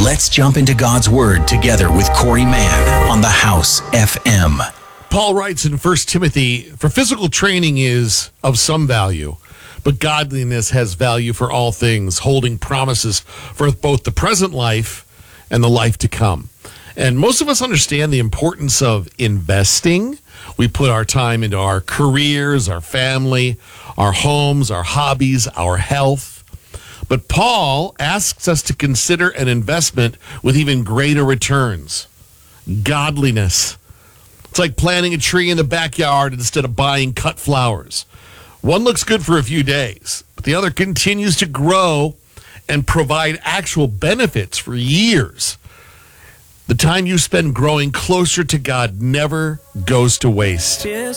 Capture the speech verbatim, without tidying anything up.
Let's jump into God's Word together with Corey Mann on the House F M. Paul writes in First Timothy, for physical training is of some value, but godliness has value for all things, holding promises for both the present life and the life to come. And most of us understand the importance of investing. We put our time into our careers, our family, our homes, our hobbies, our health. But Paul asks us to consider an investment with even greater returns. Godliness. It's like planting a tree in the backyard instead of buying cut flowers. One looks good for a few days, but the other continues to grow and provide actual benefits for years. The time you spend growing closer to God never goes to waste.